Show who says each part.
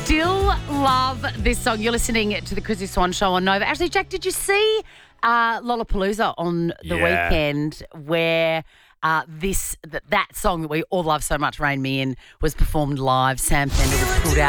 Speaker 1: Still love this song. You're listening to the Chrissy Swan Show on Nova. Actually, Jack, did you see Lollapalooza on the weekend where that song that we all love so much, Rain Me In, was performed live? Sam Fender was pulled out.